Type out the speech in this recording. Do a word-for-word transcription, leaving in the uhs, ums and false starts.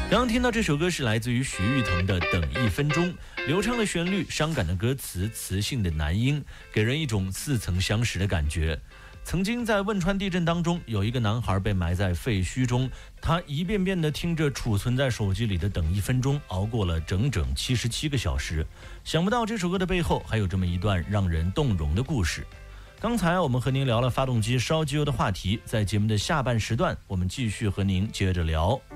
刚刚听到这首歌是来自于徐誉滕的《等一分钟》，流畅的旋律，伤感的歌词，磁性的男音，给人一种似曾相识的感觉。曾经在汶川地震当中，有一个男孩被埋在废墟中，他一遍遍地听着储存在手机里的《等一分钟》，熬过了整整七十七个小时。想不到这首歌的背后还有这么一段让人动容的故事。刚才我们和您聊了发动机烧机油的话题，在节目的下半时段，我们继续和您接着聊。